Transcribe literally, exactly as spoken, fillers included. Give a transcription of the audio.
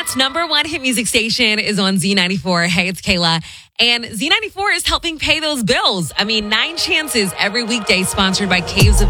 Chart's number one hit music station is on Z ninety-four. Hey, it's Kayla. And Z ninety-four is helping pay those bills. I mean, Nine Chances every weekday, sponsored by Caves of